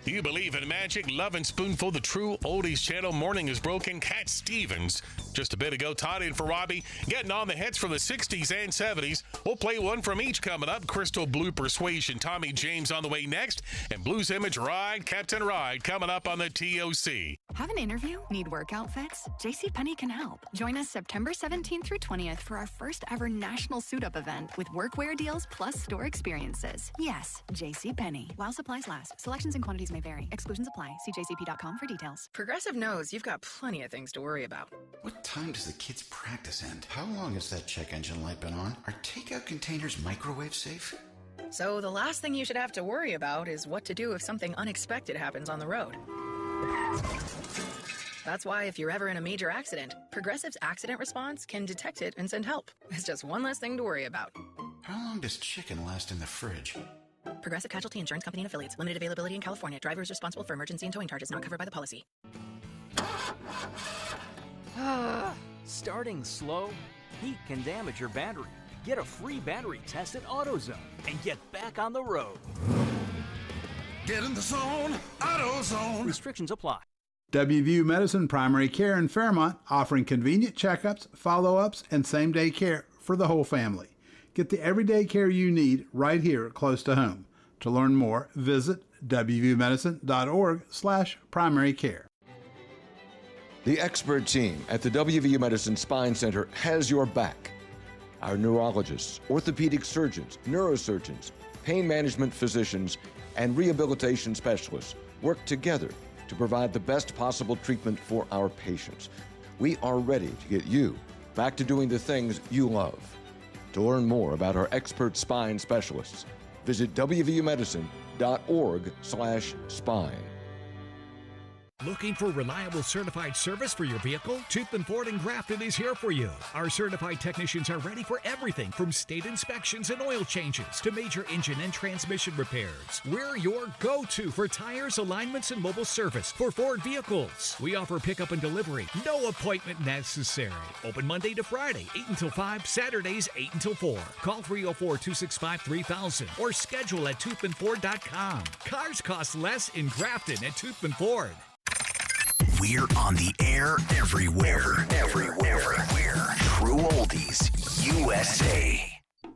Do you believe in magic? Lovin' Spoonful, the true oldies channel. Morning is broken. Cat Stevens. Just a bit ago, Todd in for Robbie. Getting on the hits from the 60s and 70s. We'll play one from each coming up. Crystal Blue Persuasion. Tommy James on the way next. And Blues Image Ride, Captain Ride coming up on the TOC. Have an interview? Need work outfits? JCPenney can help. Join us September 17th through 20th for our first ever national suit-up event with workwear deals plus store experiences. Yes, JCPenney. While supplies last. Selections and quantities may vary. Exclusions apply. See jcp.com for details. Progressive knows you've got plenty of things to worry about. What time does the kids' practice end? How long has that check engine light been on? Are takeout containers microwave safe? So the last thing you should have to worry about is what to do if something unexpected happens on the road. That's why if you're ever in a major accident, Progressive's accident response can detect it and send help. It's just one less thing to worry about. How long does chicken last in the fridge? Progressive Casualty Insurance Company and Affiliates. Limited availability in California. Driver is responsible for emergency and towing charges not covered by the policy. Starting slow? Heat can damage your battery. Get a free battery test at AutoZone and get back on the road. Get in the zone, AutoZone. Restrictions apply. WVU Medicine Primary Care in Fairmont, offering convenient checkups, follow-ups, and same-day care for the whole family. Get the everyday care you need right here close to home. To learn more, visit wvumedicine.org/primary care. The expert team at the WVU Medicine Spine Center has your back. Our neurologists, orthopedic surgeons, neurosurgeons, pain management physicians, and rehabilitation specialists work together to provide the best possible treatment for our patients. We are ready to get you back to doing the things you love. To learn more about our expert spine specialists, visit wvumedicine.org/spine. Looking for reliable certified service for your vehicle? Toothman Ford in Grafton is here for you. Our certified technicians are ready for everything from state inspections and oil changes to major engine and transmission repairs. We're your go-to for tires, alignments, and mobile service for Ford vehicles. We offer pickup and delivery. No appointment necessary. Open Monday to Friday, 8 until 5, Saturdays, 8 until 4. Call 304-265-3000 or schedule at toothmanford.com. Cars cost less in Grafton at Toothman Ford. We're on the air everywhere. True Oldies USA.